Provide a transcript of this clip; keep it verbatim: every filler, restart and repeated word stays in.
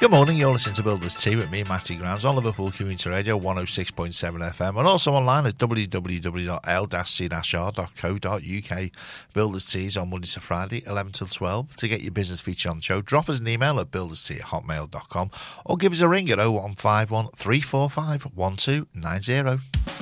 Good morning, you're listening to Builders Tea with me, Matty Grounds, on Liverpool Community Radio one oh six point seven F M, and also online at w w w dot l c r dot co dot u k. Builders Tea is on Monday to Friday, eleven till twelve. To get your business featured on the show, drop us an email at builderstea at hotmail dot com or give us a ring at oh one five one, three four five, one two nine zero.